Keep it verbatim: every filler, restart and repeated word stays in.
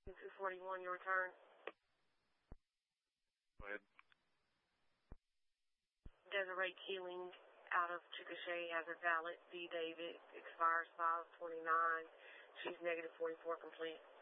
two forty-one, your return. Go ahead. Desiree Keeling out of Chickasha has a valid D. David, expires five twenty-nine. She's negative forty-four complete.